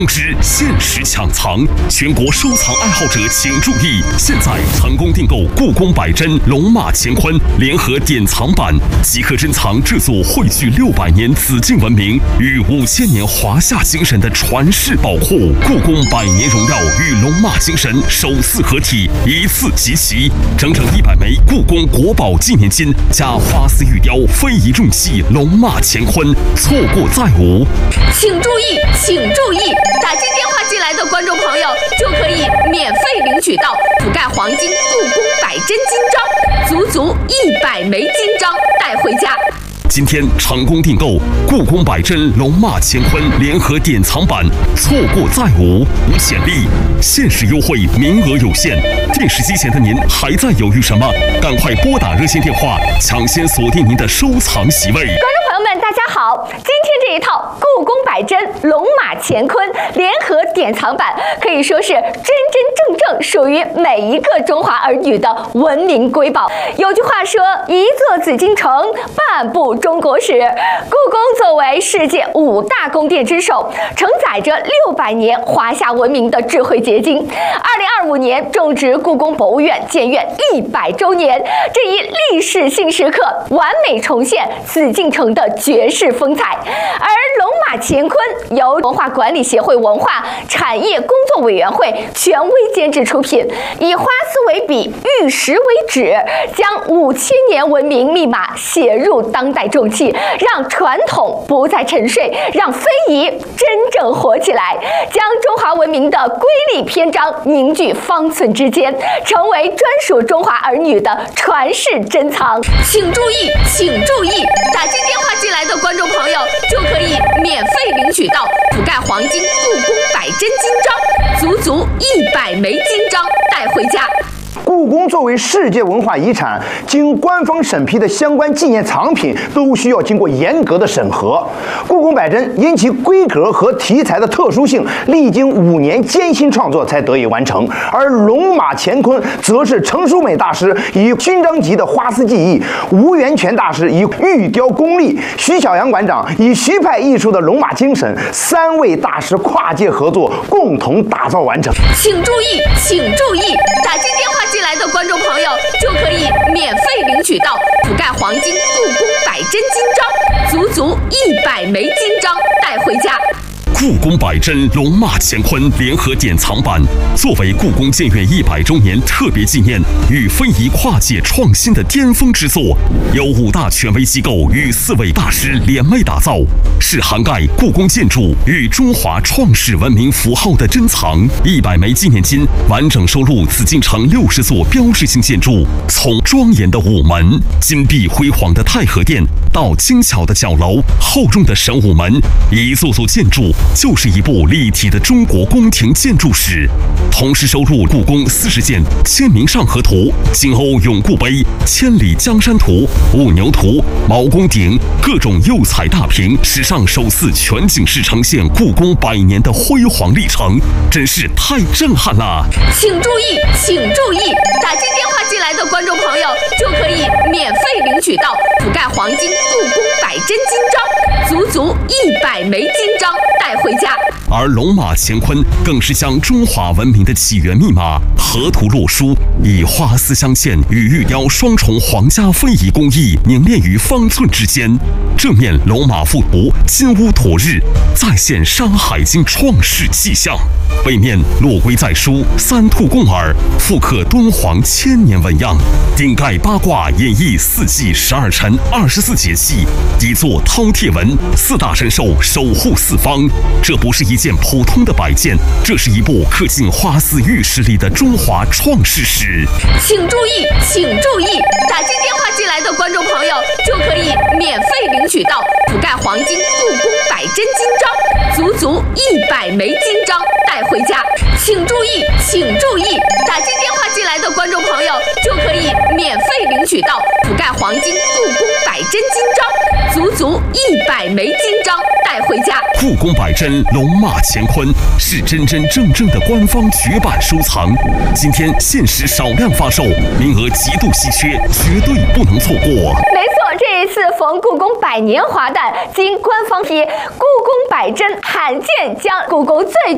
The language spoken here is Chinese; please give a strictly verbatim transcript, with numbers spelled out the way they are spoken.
之限时抢藏，全国收藏爱好者请注意！现在成功订购故宫百珍龙马乾坤联合典藏版，即可珍藏这座汇聚六百年紫禁文明与五千年华夏精神的传世宝库。故宫百年荣耀与龙马精神首次合体，一次集齐，整整一百枚故宫国宝纪念金加花丝玉雕非遗重器龙马乾坤，错过再无。 请注意，请注意！打进电话进来的观众朋友就可以免费领取到覆盖黄金故宫百珍金章，足足一百枚金章带回家。 今天成功订购故宫百珍龙马乾坤联合典藏版，错过再无，无潜力，限时优惠，名额有限。电视机前的您还在犹豫什么？赶快拨打热线电话，抢先锁定您的收藏席位。 观众朋友们，大家好！今天这一套故宫百珍龙马乾坤联合典藏版，可以说是真真正正属于每一个中华儿女的文明瑰宝。有句话说：“一座紫禁城，半部中国史。”故宫作为世界五大宫殿之首，承载着六百年华夏文明的智慧结晶。二零二五年正值故宫博物院建院一百周年，这一历史性时刻，完美重现紫禁城的绝世风采。而龙马乾坤由文化管理协会文化产业工作委员会权威监制出品，以花丝为笔，玉石为纸，将五千年文明密码写入当代重器，让传统不再沉睡，让非遗真正活起来，将中华文明的瑰丽篇章凝聚方寸之间，成为专属中华儿女的传世珍藏。请注意，请注意！打进电话进来的观众朋友就可以免费领取到覆盖黄金故宫百珍金章，足足一百枚金章带回家。 故宫作为世界文化遗产，经官方审批的相关纪念藏品都需要经过严格的审核。故宫百珍因其规格和题材的特殊性，历经五年艰辛创作才得以完成。而龙马乾坤则是程淑美大师以勋章级的花丝技艺，吴元泉大师以玉雕功力，徐小阳馆长以徐派艺术的龙马精神，三位大师跨界合作，共同打造完成。 请注意，请注意！打进电话进来的观众朋友就可以免费领取到覆盖黄金故宫百珍金章，足足一百枚金章带回家。 故宫百珍龙马乾坤联合典藏版作为故宫建院一百周年特别纪念与非遗跨界创新的巅峰之作，由五大权威机构与四位大师联袂打造，是涵盖故宫建筑与中华创世文明符号的珍藏。一百枚纪念金完整收录紫禁城六十座标志性建筑，从庄严的午门、金碧辉煌的太和殿到精巧的角楼、厚重的神武门，一座座建筑就是一部立体的中国宫廷建筑史。同时收录故宫四十件清明上河图、金瓯永固碑、千里江山图、五牛图、毛公鼎各种釉彩大屏，史上首次全景式呈现故宫百年的辉煌历程，真是太震撼了！ 请注意，请注意！打进电话进来的观众朋友就可以免费领取到覆盖黄金故宫百珍金章，足足一百枚金章带回家。 而龙马乾坤更是将中华文明的起源密码河图洛书，以花丝镶嵌与玉雕双重皇家非遗工艺凝练于方寸之间。正面龙马附图金乌妥日，再现《山海经》创世气象；背面落龟在书，三兔共耳，复刻敦煌千年纹样；顶盖八卦演绎四季十二辰二十四节气；底座饕餮纹，四大神兽守护四方。这不是一件普通的摆件，这是一部刻进花丝玉石里的中华创世史。 请注意，请注意！打进电话进来的观众朋友就可以免费领取到覆盖黄金故宫百珍金章，足足一百枚金章带回家。请注意，请注意！打进电话进来的观众朋友就可以免费领取到覆盖黄金故宫百珍金章，足足一百枚金章带回家。 故宫百珍龙马乾坤是真真正正的官方绝版收藏，今天限时少量发售，名额极度稀缺，绝对不能错过。 没错，这一次逢故宫百年华诞，经官方批，故宫百珍罕见将故宫最具